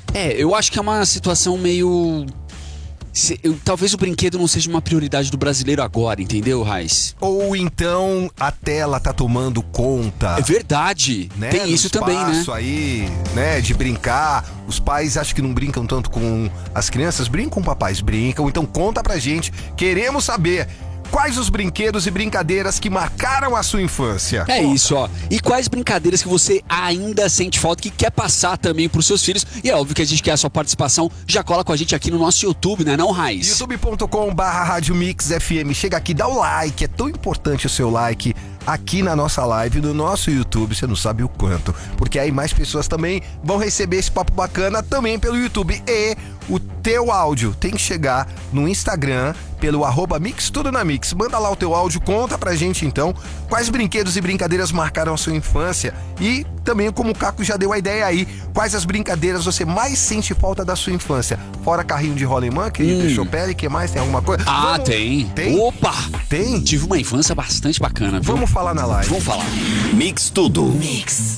Eu acho que é uma situação meio... Talvez o brinquedo não seja uma prioridade do brasileiro agora, entendeu, Raiz? Ou então a tela tá tomando conta. É verdade, né? Tem isso também, né? Isso aí, né, de brincar. Os pais acho que não brincam tanto com as crianças. Brincam, papais, brincam. Então conta pra gente, queremos saber quais os brinquedos e brincadeiras que marcaram a sua infância. Isso, ó. E quais brincadeiras que você ainda sente falta, que quer passar também pros seus filhos? E é óbvio que a gente quer a sua participação. Já cola com a gente aqui no nosso YouTube, né, não, Raiz? youtube.com/Rádio Mix FM. Chega aqui, dá o like. É tão importante o seu like aqui na nossa live, no nosso YouTube. Você não sabe o quanto. Porque aí mais pessoas também vão receber esse papo bacana também pelo YouTube. E o teu áudio tem que chegar no Instagram pelo @MixTudoNaMix. Manda lá o teu áudio, conta pra gente então quais brinquedos e brincadeiras marcaram a sua infância e também, como o Caco já deu a ideia aí, quais as brincadeiras você mais sente falta da sua infância. Fora carrinho de rolemã, que deixou pele, que mais? Tem alguma coisa? Tem. Opa! Tem? Tive uma infância bastante bacana, viu? Vamos falar na live. Vamos falar. Mix Tudo. Mix.